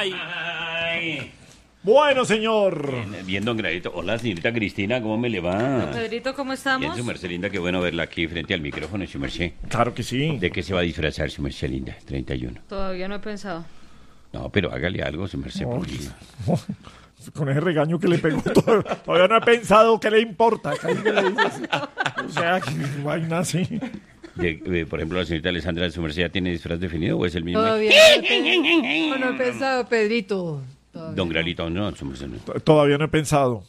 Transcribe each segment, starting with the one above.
Ay. Bueno, señor. Bien, don Gradito. Hola, señorita Cristina, ¿cómo me le va? Pedrito, ¿cómo Bien, estamos? su merced linda, qué bueno verla aquí frente al micrófono, su merced. Claro que sí. ¿De qué se va a disfrazar, su merced linda? 31. Todavía no he pensado. No, pero hágale algo, su merced. No, porque- con ese regaño que le pegó, todavía no he pensado qué le importa. Casi que le dice así. O sea, que vaina así. Por ejemplo, la señorita Alessandra, ¿su merced ya tiene disfraz definido o es el mismo? Todavía no he pensado, Pedrito. Todavía Don no. Gradito, no, su merced no. Todavía no he pensado.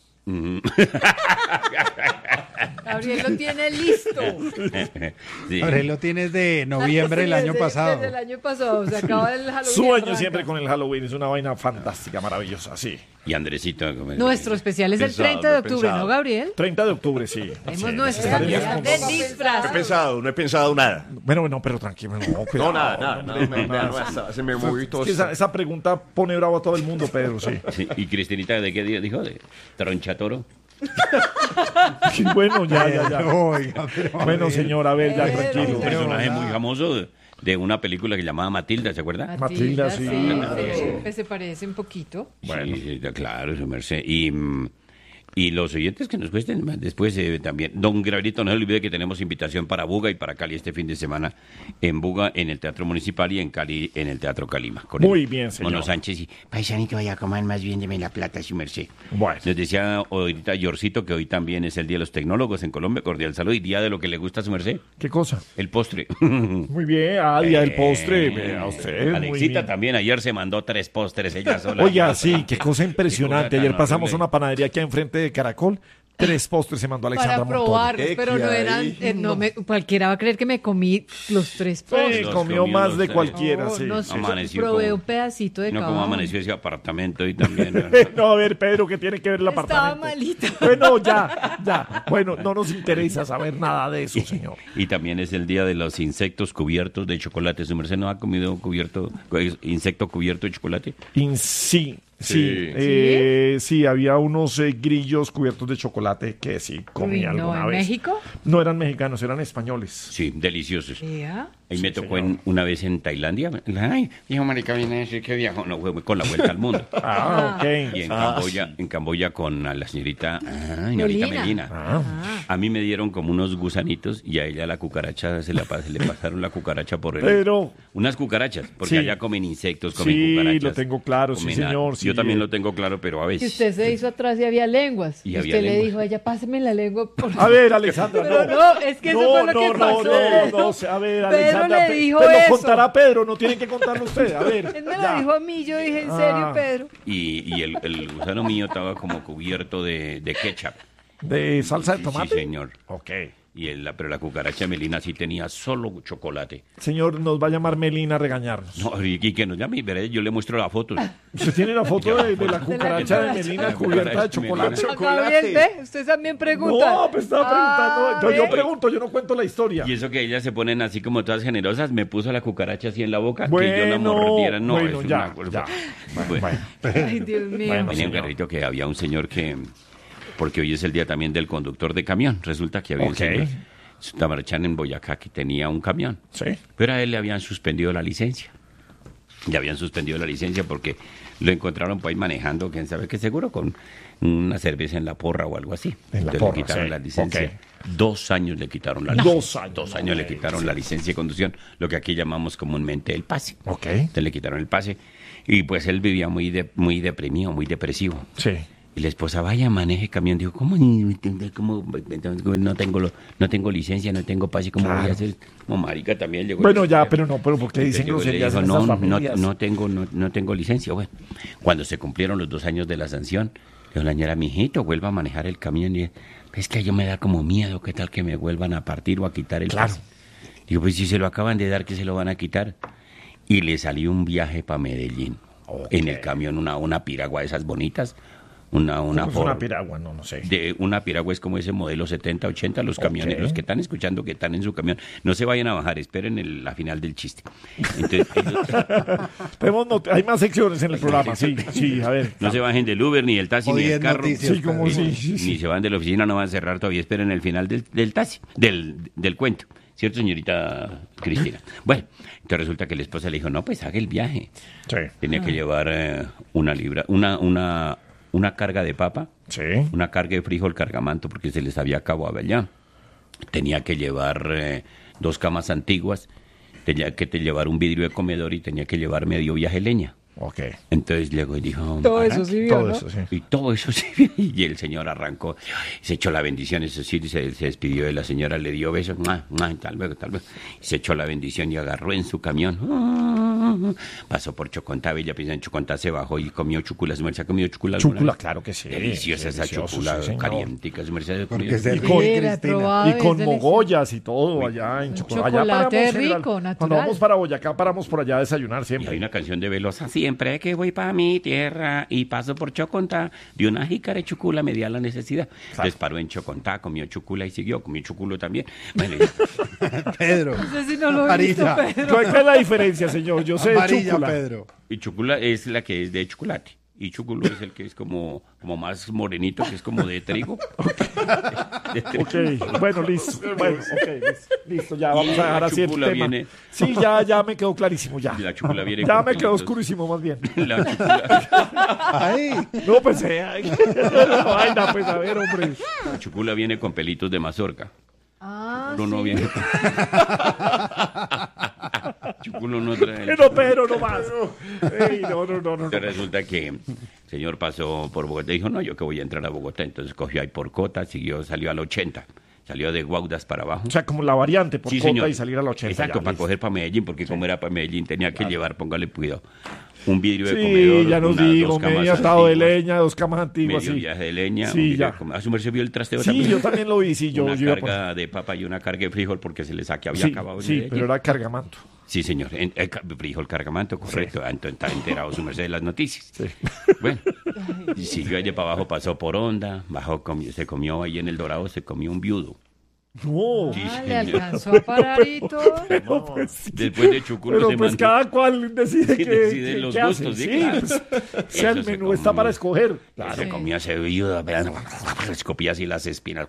Gabriel lo tiene listo. Sí. Gabriel lo tienes de noviembre del año pasado. Desde el año pasado, se acaba el Halloween. Sueño arranca. siempre con el Halloween. Es una vaina fantástica, maravillosa, sí. Y Andresito. ¿cómo es? Nuestro especial es el Pensado, 30 de octubre, pensado. ¿no, Gabriel? 30 de octubre, sí. Tenemos nuestra unidad de disfraz. No he pensado nada. Bueno, pero tranquilo. No, cuidado, Nada. no, Se me movió todo. Es que esa pregunta pone bravo a todo el mundo, Pedro, sí. Sí, ¿y Cristinita de qué día dijo? ¿De tronchatoro? Sí, bueno, ya. Oiga, pero Bueno, señor, a ver, ya, Pero, tranquilo. Un pero- personaje muy famoso de una película que llamaba Matilda, ¿se acuerda? Matilda, sí. Se parece un poquito. Bueno, sí, claro, su merced. Y los oyentes que nos cuesten después también. Don Gabrielito, no se olvide que tenemos invitación para Buga y para Cali este fin de semana. En Buga, en el Teatro Municipal y en Cali, en el Teatro Calima. Con Muy el bien, señor. Mono Sánchez y paisanito, vaya a comer más bien, deme la plata, su merced. Bueno. Les decía ahorita Yorcito que hoy también es el Día de los Tecnólogos en Colombia. Cordial salud y día de lo que le gusta a su merced. ¿Qué cosa? El postre. Muy bien, día del postre. Vea usted, muy Alexita bien. también ayer se mandó 3 postres ella sola. Oiga, sí, qué cosa impresionante. Qué cosa Ayer tan pasamos horrible. una panadería aquí enfrente de Caracol. 3 postres se mandó Alexandra Para Montoya. probarlos, ¿Qué pero no hay? eran. Cualquiera va a creer que me comí los 3 postres. Los Comió comió más los de tres. cualquiera, No, sí. no sé, Amaneció probé como- un pedacito de No cada como uno. amaneció ese apartamento y también. ¿no? No, a ver, Pedro, ¿qué tiene que ver el Estaba apartamento? malito. Bueno, ya. Bueno, no nos interesa saber nada de eso, señor. Y también es el día de los insectos cubiertos de chocolate. ¿Su merced no ha comido insecto cubierto de chocolate? Sí, había unos grillos cubiertos de chocolate que sí comí Uy, no, alguna ¿en vez. México? No eran mexicanos, eran españoles. Sí, deliciosos. ¿Ya? Ahí me Sí, tocó señor. una vez en Tailandia. Ay, hijo marica, viene a decir que viajó. No, fue con la vuelta al mundo. Ok. Y en Camboya con a la señorita, señorita Melina. A mí me dieron como unos gusanitos y a ella la cucaracha, se le pasaron la cucaracha por el... Pero, Unas cucarachas, porque Sí. allá comen insectos, comen sí, cucarachas. lo tengo claro, sí, comen señor. sí. Yo también lo tengo claro, pero a Que veces... usted se hizo atrás y había lenguas. Y Y había usted le lenguas. dijo a ella, páseme la lengua. Por... A ver, Alexandra, Pero no, es que eso fue lo que pasó. A ver, Pedro Alexandra, le dijo te lo eso. contará Pedro, no tienen que contarlo usted. A ver. Él me lo ya. dijo a mí, yo dije, ¿en serio, Pedro? Y el gusano mío estaba como cubierto de ketchup. ¿De salsa de Sí, tomate? sí, señor. Ok. Pero la cucaracha Melina sí tenía solo chocolate. Señor, nos va a llamar Melina a regañarnos. No, y que nos llame y veré, yo le muestro la foto. ¿Usted tiene la foto de la cucaracha de Melina La cubierta de cucaracha chocolate? Melina. Gabriel, ve, usted también pregunta. No, pues estaba preguntando. Ah, Entonces yo ¿ve? pregunto, yo no cuento la historia. Y eso que ellas se ponen así como todas generosas, me puso la cucaracha así en la boca, que yo la Bueno, mordiera. No, bueno, es ya, una ya. Bueno, Ay, Dios mío. Bueno, tenía un señor. carrito que había un señor que, porque hoy es el día también del conductor de camión, resulta que había un Ok. señor, Tamarchán en Boyacá, que tenía un camión, Sí. pero a él le habían suspendido la licencia. Le habían suspendido la licencia porque lo encontraron por ahí manejando, quién sabe qué, seguro con una cerveza en la porra o algo así. En la Entonces porra, le quitaron sí. la licencia. Ok. 2 años le quitaron la No. licencia. 2 años. 2 años le quitaron la licencia de conducción, lo que aquí llamamos comúnmente el pase. Ok. Entonces le quitaron el pase y pues él vivía muy deprimido, muy depresivo. Sí. Y la esposa, vaya, maneje camión. Dijo, ¿cómo no tengo licencia, no tengo pase? ¿Cómo voy Claro. a hacer? Como marica también llegó. Bueno, ya, pero ¿por qué dicen Entonces llegó y le groserías dijo, en no, esas no, familias? no tengo licencia. Bueno, cuando se cumplieron los 2 años de la sanción, le dijo la señora, mijito, vuelva a manejar el camión. Y es que a yo me da como miedo, ¿qué tal que me vuelvan a partir o a quitar el Claro. pase? Digo, pues si se lo acaban de dar, ¿qué se lo van a quitar? Y le salió un viaje para Medellín. En el camión, una piragua de esas bonitas. Una Pues Ford. una piragua, no sé. De una piragua es como ese modelo 70, 80, los camiones, Ok. los que están escuchando que están en su camión, no se vayan a bajar, esperen la final del chiste. Entonces, ellos Hay más secciones en el programa, sí, a ver. no se bajen del Uber, ni del taxi, ni del Jodiendo carro, noticias, Sí, como Pedro. sí. ni se van de la oficina, no van a cerrar todavía, esperen el final del taxi, del cuento. ¿Cierto, señorita Cristina? Bueno, entonces resulta que la esposa le dijo, no, pues haga el viaje. Sí. Tenía que llevar una carga de papa, Sí. una carga de frijol cargamanto, porque se les había acabado allá. Tenía que llevar 2 camas antiguas, tenía que llevar un vidrio de comedor y tenía que llevar medio viaje de leña. Ok. Entonces llegó y dijo... Todo eso sí vio, Todo ¿no? eso, sí. Y todo eso sí. Y el señor arrancó, se echó la bendición, eso sí, se despidió de la señora, le dio besos, tal vez. Y se echó la bendición y agarró en su camión. Pasó por Chocontá, Bella Pisa en Chocontá, se bajó y comió chúcula. ¿Su merced ha comido chúcula alguna Chúcula, vez? claro que sí. Deliciosa esa Delicioso, chúcula, sí, señor. calientica. ¿Su merced ha Porque comido? es del Y con- Rey Sí, la he Cristina. probado, Y con es delicioso. mogollas y todo allá en Un Chocolate. Allá chocolate paramos, rico, general. natural. Cuando vamos para Boyacá, paramos por allá a desayunar Y hay siempre. una canción de Velosa, siempre que voy para mi tierra y paso por Chocontá, de una jícara de chucula me di a la necesidad. Entonces paró en Chocontá, comió chucula y siguió, comió chuculo también. Bueno, Pedro. No sé si no lo he visto, Amarilla. Pedro. ¿Cuál es la diferencia, señor? Yo sé de Amarilla, chúcula. Pedro. y chucula es la que es de chocolate. Y chuculo es el que es como más morenito, que es como de trigo. De trigo. Ok, bueno, listo. Bueno, ok, listo. Ya vamos a la dejar así el chúcula tema. viene- Sí, ya me quedó clarísimo, ya. La chúcula viene Ya con me quedó pelitos. oscurísimo, más bien. La chúcula, Ay, No, pues, ay, la vaina, pues, a ver, hombre. la chúcula viene con pelitos de mazorca. Ah, Chuculo no sí. viene con... Chuculo no trae... el- Pero no más. Ey, no. Entonces resulta que el señor pasó por Bogotá y dijo, no, yo que voy a entrar a Bogotá. Entonces cogió ahí por Cota, salió al 80. Salió de Guaudas para abajo. O sea, como la variante por Sí, Cota señor. y salir a la 80. Exacto, ya, para listo. coger para Medellín, porque como era para Medellín tenía que llevar, póngale cuidado, un vidrio de Sí, comedor, ya nos unas digo, 2 camas medio atado de antiguas, leña, 2 camas antiguas, medio sí. viaje de leña, Sí, un vidrio ya. de comedor. ¿A su merced vio el trasteo Sí, también? yo también lo vi, sí, yo Una iba por... carga de papa y una carga de frijol porque se les había Sí, acabado en sí, Medellín. pero era cargamanto. Sí, señor. Frijol cargamanto, correcto. Entonces está enterado su merced de las noticias. Sí. Bueno, y siguió ahí de para abajo, pasó por Honda, se comió ahí en El Dorado, se comió un viudo. No, Ah, le alcanzó a parar y todo. pero pues, sí. Después de Chuculo Pero se pues mandó. cada cual decide Sí, qué, decide qué- los qué gustos, hace. sí, Sí, claro. pues, o sea, el Eso se menú está comió. para escoger. Se comía ese viudo, escopía así las espinas.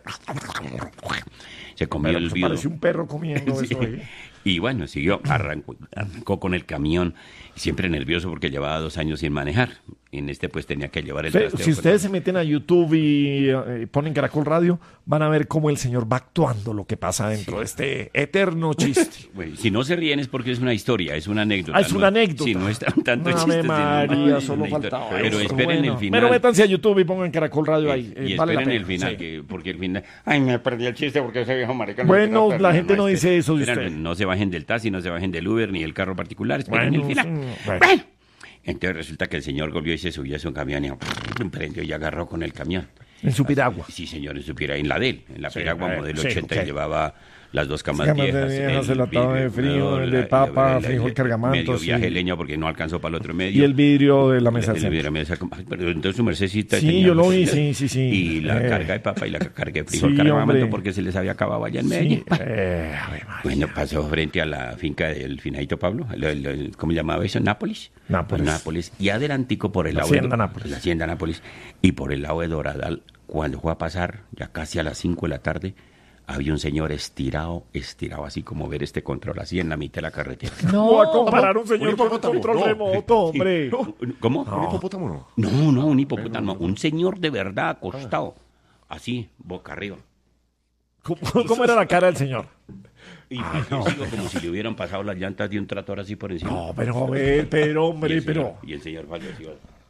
Se comió Pero el pues, viudo. parece un perro comiendo Sí. eso ahí. Y bueno, arrancó con el camión, siempre nervioso porque llevaba 2 años sin manejar. En este pues tenía que llevar el trasteo. Si pues, ustedes se meten a YouTube y ponen Caracol Radio, van a ver cómo el señor va actuando lo que pasa dentro de este eterno chiste. Bueno, si no se ríen es porque es una historia, es una anécdota. Ah, es una anécdota. Sí, no es tanto Ave chiste, sino María, una solo anécdota. faltaba Pero eso. esperen Bueno, el final. Pero métanse a YouTube y pongan Caracol Radio ahí. Y vale la esperen pena. el final, Sí. porque el final... Ay, me perdí el chiste porque ese viejo marica... Bueno, no, la gente no dice eso de Esperen, usted. no se bajen del taxi, no se bajen del Uber, ni del carro particular, esperen Bueno, el final. sí, bueno. Bueno. Entonces resulta que el señor volvió y se subió a su camión y prendió y agarró con el camión. En su piragua. Sí, señor, en su piragua, en la de él, en la Sí, piragua modelo sí, 80, ok. y llevaba las 2 camas Camas de viejas. viejas, el atado de frío, el de papa, frijol cargamanto, medio sí. viaje de leña porque no alcanzó para el otro medio. Y el vidrio de la mesa El al centro. vidrio de la mesa, ay, pero entonces su mercedcita Sí, tenía- yo lo vi, sí. Y la carga de papa y la carga de frijol Sí, cargamanto hombre. porque se les había acabado allá en Medellín. Sí. Ave María. Bueno, pasó frente a la finca del finadito Pablo, ¿cómo llamaba eso? Nápoles. Nápoles. Nápoles. Y adelantico por el La lado de Hacienda Nápoles. La Hacienda Nápoles. Y por el lado de Doradal, cuando fue a pasar, ya casi a las 5 de la tarde, había un señor estirado así como ver este control, así en la mitad de la carretera. No va a No, comparar un señor con un hipopótamo, control no. remoto, hombre. ¿Cómo? ¿Un hipopótamo no? No, un hipopótamo, un señor de verdad acostado, así, boca arriba. ¿Cómo era la cara del señor? Y fallecido, como si le hubieran pasado las llantas de un tractor así por encima. No, pero, hombre, pero. Y el señor falleció.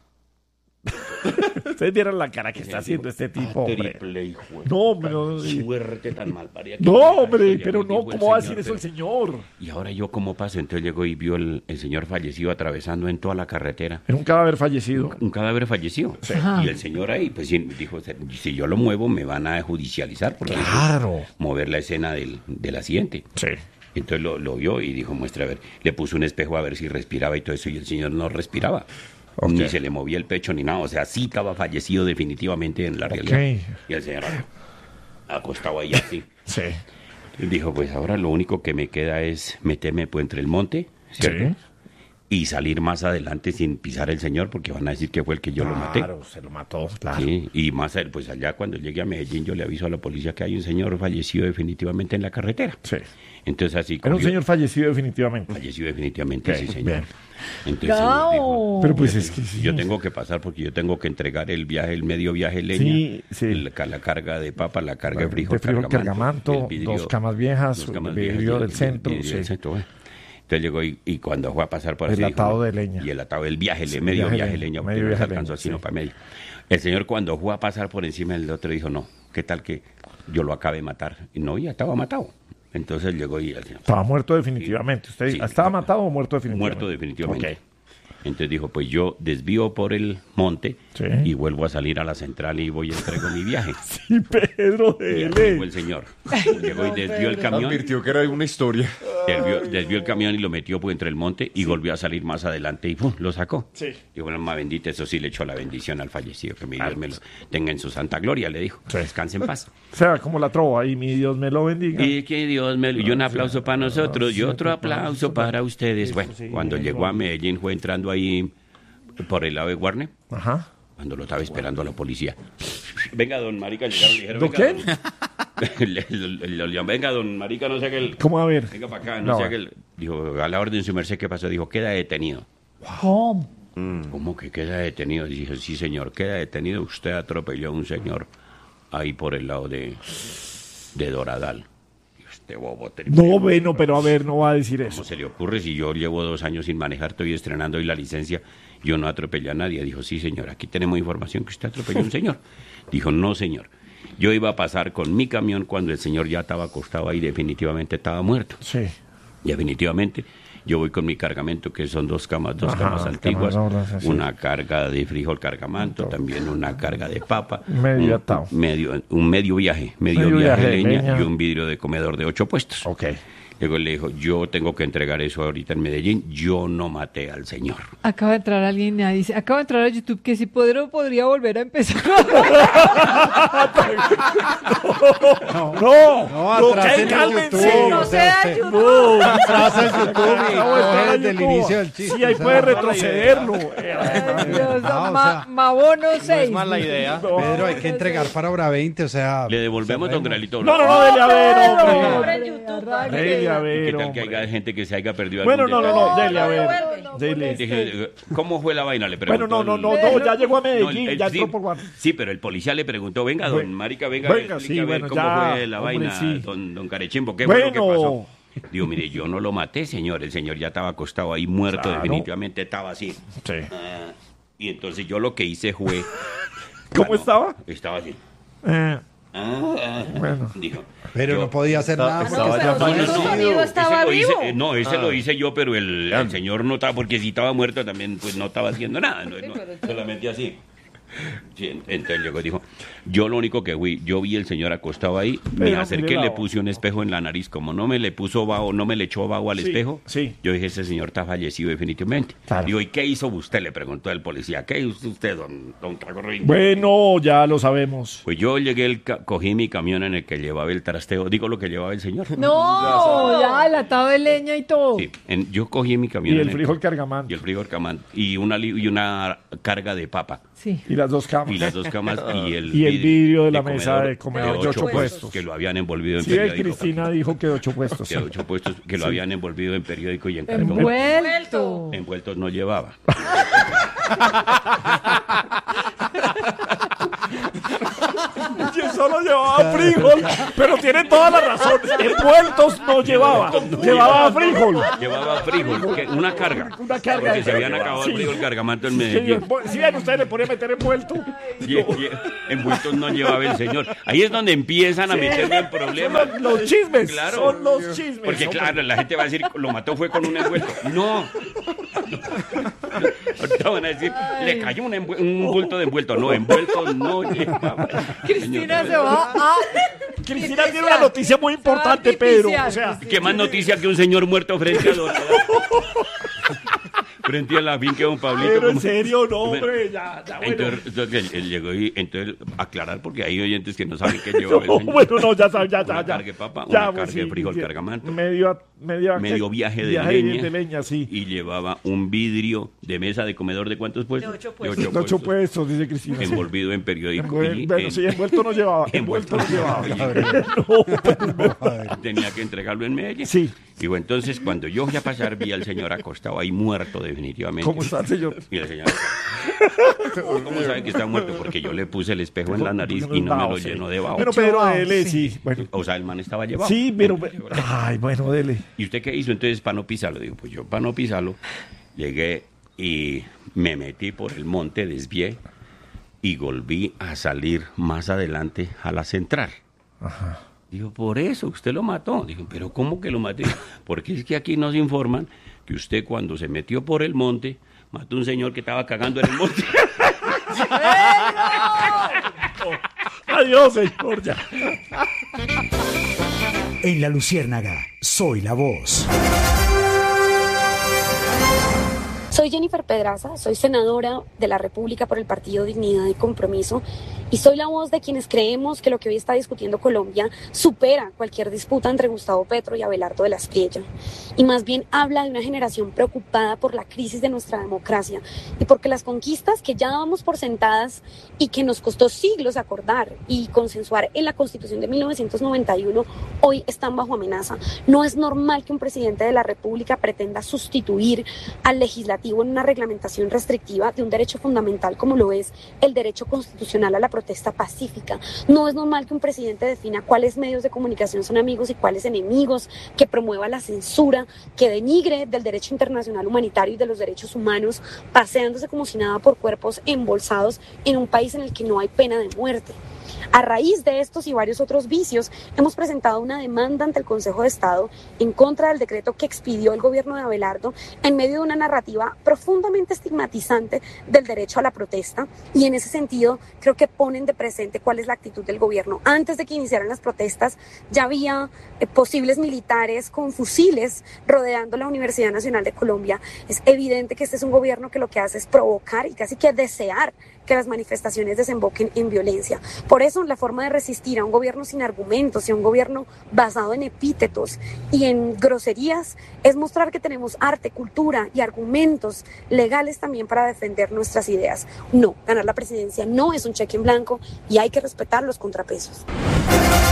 Ustedes vieron la cara que está haciendo este tipo, hombre. Triple hijo. No, hombre, no. Suerte tan mal parida que No, me hombre, dejaste, pero ya no, nos dijo el ¿cómo va a señor, decir eso el pero- señor? Y ahora yo, ¿cómo paso? Entonces llegó y vio el señor fallecido atravesando en toda la carretera. Era un cadáver fallecido. Un cadáver fallecido. Y el señor ahí, pues sí, dijo, si yo lo muevo me van a judicializar. Porque Claro. mover la escena del accidente. Sí. Entonces lo vio y dijo, muestra a ver. Le puso un espejo a ver si respiraba y todo eso. Y el señor no respiraba. Ok. Ni se le movía el pecho ni nada. O sea, sí estaba fallecido definitivamente en la realidad. Y el señor acostado ahí así. Sí. Dijo, pues ahora lo único que me queda es meterme pues, entre el monte, ¿cierto? Sí. y salir más adelante sin pisar el señor, porque van a decir que fue el que yo lo maté. Claro, se lo mató, claro. Sí, y más pues allá cuando llegue a Medellín yo le aviso a la policía que hay un señor fallecido definitivamente en la carretera. Sí. Entonces así Era un cogió- señor fallecido definitivamente. fallecido definitivamente, Ok, sí señor. bien. Entonces Gao. dijo, Pero pues es que sí. yo tengo que pasar porque yo tengo que entregar el viaje, el medio viaje leña, Sí, sí. la carga de papa, la carga de frijol, cargamanto, el vidrio, dos camas viejas, dos camas el vidrio viejas y del centro, vidrio del sí. centro, bueno. Entonces llegó y cuando fue a pasar por El así, dijo, atado no, de leña. y el atado del viaje, Sí, medio viaje viaje leña, leña, medio porque no viaje se alcanzó leña, sino sí. para medio. El señor cuando fue a pasar por encima del otro dijo, no, ¿qué tal que yo lo acabe de matar? Y no, ya estaba matado. Entonces llegó y el señor, Estaba muerto definitivamente. ¿Usted Sí. estaba matado o muerto definitivamente? muerto definitivamente. Ok. Entonces dijo, pues yo desvío por el monte Sí. y vuelvo a salir a la central y voy y entrego mi viaje. Sí, Pedro, Y así dele. fue el señor. Llegó y desvió el camión, Advirtió que era una historia. desvió el camión y lo metió pues, entre el monte y volvió a salir más adelante y ¡pum! Lo sacó. Sí. Y bueno, más bendita, eso sí le echó la bendición al fallecido, que mi Dios me lo tenga en su santa gloria, le dijo. Sí. Descanse en paz. O sea, como la trova ahí, mi Dios me lo bendiga. Y que Dios me lo... Y un aplauso para nosotros y otro aplauso para ustedes. Bueno, cuando llegó a Medellín fue entrando ahí por el lado de Guarne, Ajá. cuando lo estaba esperando a la policía. Venga, don Marica, llegaron, dijeron, ¿Don venga, quién? venga, don Marica, no sé qué... ¿Cómo a ver? Venga para acá, no, sé qué... Dijo, a la orden su merced, ¿qué pasó? Dijo, queda detenido. ¿Cómo? ¿Cómo que queda detenido? Dije, sí, señor, queda detenido. Usted atropelló a un señor ahí por el lado de Doradal. Y este bobo No, bueno, pero a ver, no va a decir ¿Cómo eso. se le ocurre si yo llevo 2 años sin manejar, estoy estrenando hoy la licencia, yo no atropellé a nadie? Dijo, sí, señor, aquí tenemos información que usted atropelló a un señor. Dijo, no, señor. Yo iba a pasar con mi camión cuando el señor ya estaba acostado ahí, definitivamente estaba muerto. Sí. Definitivamente, yo voy con mi cargamento, que son 2 camas, Ajá, camas antiguas, camas dobles, sí. una carga de frijol cargamanto, también una carga de papa, Medio atado. un medio viaje, medio Medio viaje viaje de de leña, leña. y un vidrio de comedor de 8 puestos. Ok. Luego le dijo, yo tengo que entregar eso ahorita en Medellín, yo no maté al señor. Acaba de entrar alguien y dice, acaba de entrar a YouTube que si podría volver a empezar. No, No, atrás ¿qué? en el Cálmense. YouTube. No o sea, sea usted- YouTube. Atrás en YouTube y Acabo de entrar coge a desde el YouTube. inicio del chiste. Sí, ahí o sea, puede no, retrocederlo. Ay, Dios, Ah, o ma- sea, Mabono 6. mala idea. Pedro, hay que entregar para hora 20, o sea... Le devolvemos, don Gralito. No, dele a ver, hombre. Hombre, YouTube, Dele a ¿Qué ver, tal que hombre. haya gente que se haya perdido Bueno, algún no, detalle? dele a ver. no, Dele. Dije, ¿cómo fue la vaina? Le Bueno, preguntó. no, ya llegó a No, Medellín, ya sí, entró por Guarne. sí, pero el policía le preguntó, venga, don Marica, venga, Venga, explique sí, a ver bueno, cómo ya, fue la hombre, vaina, sí. don Carechimbo, ¿qué fue lo que Bueno. pasó? Digo, mire, yo no lo maté, señor, el señor ya estaba acostado ahí muerto, Claro. definitivamente estaba así. Sí. Ah, y entonces yo lo que hice fue... ¿Cómo Bueno, estaba? Estaba así. Bueno. Dijo. Pero yo- no podía hacer nada porque estaba ya estaba fallecido. fallecido. Amigo, estaba ese lo hice, vivo. no, ese lo hice yo, pero el señor no estaba, porque si estaba muerto también, pues no estaba haciendo nada, solamente así. Sí, entonces llegó y dijo, yo lo único que fui, yo vi el señor acostado ahí, me Pero, acerqué, mire la le voz. puse un espejo en la nariz, como no me le puso vaho, no me le echó vaho al Sí, espejo, sí. yo dije, ese señor está fallecido definitivamente. Claro. Digo, ¿y qué hizo usted? Le preguntó el policía, ¿qué hizo usted, don Tragorrín? Bueno, ya lo sabemos. Pues yo llegué, cogí mi camión en el que llevaba el trasteo, digo lo que llevaba el señor. No, ya, el atado de leña y todo. Sí, yo cogí mi camión Y en el frijol cargamanto. y el frijol cargamanto y una carga de papa Sí. Y las 2 camas. y las 2 camas y el Y el vidrio de la mesa de comedor de 8 puestos. que lo habían envolvido en Sí, periódico. Cristina dijo que de 8 puestos. Que 8 puestos que lo habían envolvido en periódico y en cartón. Envuelto. Envueltos no llevaba. Yo solo llevaba frijol, pero tiene toda la razón. Envueltos no llevaba. Llevaba frijol. Llevaba frijol, una carga. Una carga. Porque se habían acabado Sí. el frijol cargamanto en Medellín. Si bien ustedes le ponen meter envuelto. Envueltos no llevaba el señor. Ahí es donde empiezan a meterme en problemas. Son los chismes. Claro. Son los chismes. Porque hombre. claro, la gente va a decir, lo mató fue con un envuelto. No. Ahorita van a decir, le cayó un bulto de envuelto. No, envuelto no llevaba. Cristina se va a... Cristina tiene una noticia muy importante, Pedro. O sea, ¿Qué más noticia que un señor muerto frente a Doradal? Frente a la finca de don Pablito. pero en como- serio, no, hombre. Ya, bueno. Entonces él llegó y entonces aclarar porque hay oyentes que no saben qué llevaba el No, señor. bueno, no, ya sabe, ya. Una carga de papa, Ya, una carga de frijol cargamanto. Medio medio viaje de leña, sí. Y llevaba un vidrio de mesa de comedor de ¿cuántos puestos? De 8 puestos. De 8 puestos, dice Cristina. Envolvido en periódico. Bueno, sí, envuelto no llevaba. Envuelto no llevaba. Tenía que entregarlo en Medellín. Sí. Y bueno, entonces, cuando yo fui a pasar, vi al señor acostado ahí muerto definitivamente. ¿Cómo está el señor? Y el señor... ¿Cómo sabe que está muerto? Porque yo le puse el espejo en la nariz y no me lo llenó de vaho. Bueno, pero dele, sí. Bueno. O sea, el man estaba llevado. Sí, pero... Ay, bueno, dele. ¿Y usted qué hizo entonces para no pisarlo? Digo, pues yo para no pisarlo, llegué y me metí por el monte, desvié y volví a salir más adelante a la central. Ajá. Dijo, por eso, usted lo mató. Dijo, pero ¿cómo que lo maté? Porque es que aquí nos informan que usted cuando se metió por el monte, mató a un señor que estaba cagando en el monte. Adiós, señor, ya. En La Luciérnaga, soy la voz. Soy Jennifer Pedraza, soy senadora de la República por el Partido Dignidad y Compromiso y soy la voz de quienes creemos que lo que hoy está discutiendo Colombia supera cualquier disputa entre Gustavo Petro y Abelardo de la Espriella y más bien habla de una generación preocupada por la crisis de nuestra democracia y porque las conquistas que ya dábamos por sentadas y que nos costó siglos acordar y consensuar en la Constitución de 1991 hoy están bajo amenaza. No es normal que un presidente de la República pretenda sustituir al legislativo en una reglamentación restrictiva de un derecho fundamental como lo es el derecho constitucional a la protesta pacífica. No es normal que un presidente defina cuáles medios de comunicación son amigos y cuáles enemigos, que promueva la censura, que denigre del derecho internacional humanitario y de los derechos humanos, paseándose como si nada por cuerpos embolsados en un país en el que no hay pena de muerte. A raíz de estos y varios otros vicios, hemos presentado una demanda ante el Consejo de Estado en contra del decreto que expidió el gobierno de Abelardo en medio de una narrativa profundamente estigmatizante del derecho a la protesta y en ese sentido creo que ponen de presente cuál es la actitud del gobierno. Antes de que iniciaran las protestas ya había posibles militares con fusiles rodeando la Universidad Nacional de Colombia. Es evidente que este es un gobierno que lo que hace es provocar y casi que desear que las manifestaciones desemboquen en violencia. Por eso la forma de resistir a un gobierno sin argumentos y a un gobierno basado en epítetos y en groserías es mostrar que tenemos arte, cultura y argumentos legales también para defender nuestras ideas. No, ganar la presidencia no es un cheque en blanco y hay que respetar los contrapesos.